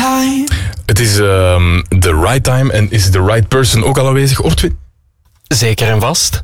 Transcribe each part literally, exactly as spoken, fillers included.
time. Het is um, the right time en is the right person ook al aanwezig, Ortwin? Zeker en vast.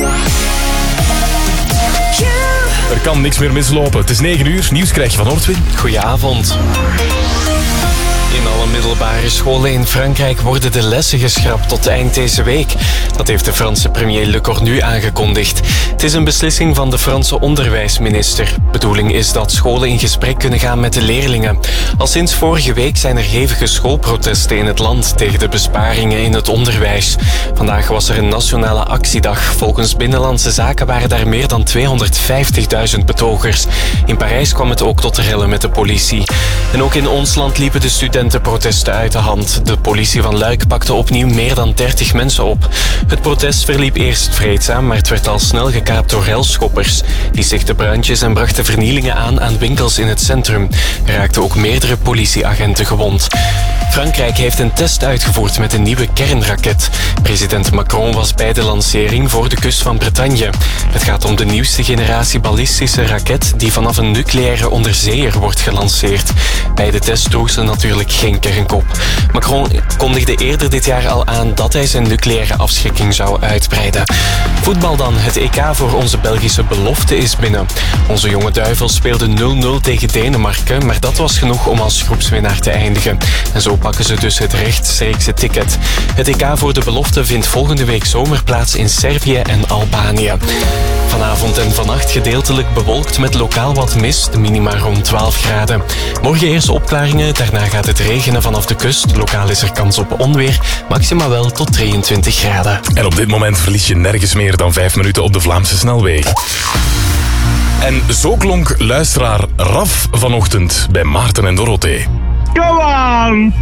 Er kan niks meer mislopen. Het is negen uur, nieuws krijg je van Ortwin. Goedenavond. In alle middelbare scholen in Frankrijk worden de lessen geschrapt tot eind deze week. Dat heeft de Franse premier Le Cornu aangekondigd. Het is een beslissing van de Franse onderwijsminister. Bedoeling is dat scholen in gesprek kunnen gaan met de leerlingen. Al sinds vorige week zijn er hevige schoolprotesten in het land tegen de besparingen in het onderwijs. Vandaag was er een nationale actiedag. Volgens Binnenlandse Zaken waren daar meer dan tweehonderdvijftigduizend betogers. In Parijs kwam het ook tot rellen met de politie. En ook in ons land liepen de studenten protesten uit de hand. De politie van Luik pakte opnieuw meer dan dertig mensen op. Het protest verliep eerst vreedzaam, maar het werd al snel gekaapt door relschoppers. Die stichtten brandjes en brachten vernielingen aan aan winkels in het centrum. Er raakten ook meerdere politieagenten gewond. Frankrijk heeft een test uitgevoerd met een nieuwe kernraket. President Macron was bij de lancering voor de kust van Bretagne. Het gaat om de nieuwste generatie ballistische raket die vanaf een nucleaire onderzeeër wordt gelanceerd. Bij de test droeg ze natuurlijk geen kernkop. Macron kondigde eerder dit jaar al aan dat hij zijn nucleaire afschrikking zou uitbreiden. Voetbal dan. Het E K voor onze Belgische belofte is binnen. Onze jonge duivels speelden nul nul tegen Denemarken, maar dat was genoeg om als groepswinnaar te eindigen. En zo pakken ze dus het rechtstreekse ticket. Het E K voor de belofte vindt volgende week zomer plaats in Servië en Albanië. Vanavond en vannacht gedeeltelijk bewolkt met lokaal wat mist, minima rond twaalf graden. Morgen eerst opklaringen, daarna gaat het regenen vanaf de kust. Lokaal is er kans op onweer, maxima wel tot drieëntwintig graden. En op dit moment verlies je nergens meer dan vijf minuten op de Vlaamse snelwegen. En zo klonk luisteraar Raf vanochtend bij Maarten en Dorothee. Go on!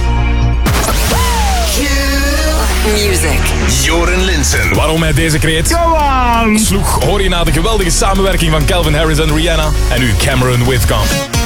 Music. Joren Linsen. Waarom hij deze kreet Go on! sloeg, hoor je na de geweldige samenwerking van Calvin Harris en Rihanna. En nu Cameron Whitcomb.